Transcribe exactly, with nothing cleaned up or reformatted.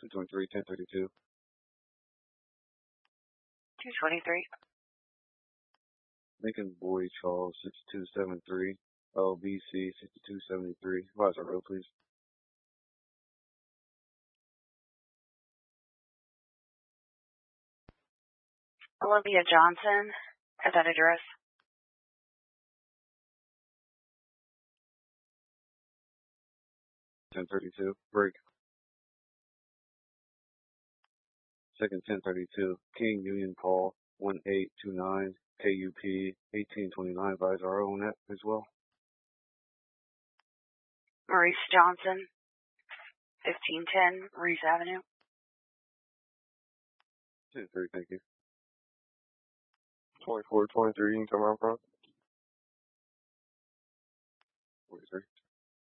two twenty-three, ten thirty-two. two twenty-three. Lincoln Boyd Charles, sixty-two seventy-three. L B C, sixty-two seventy-three. Advisor row, please. Olivia Johnson, at that address. ten thirty-two, break. Second ten thirty-two, King Union Paul, one eight two nine, K U P, eighteen twenty-nine. Advisor row on that as well. Maurice Johnson, fifteen ten, Reese Avenue. ten three, thank you. twenty-four twenty-three, you can come out front. forty-three.